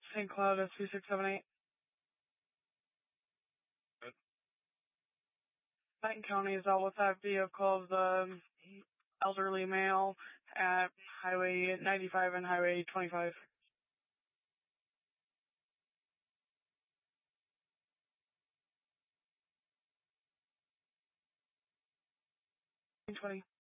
St. Cloud is 2678. Good. Benton County is out with that vehicle of the elderly male at Highway 95 and Highway 25. 20.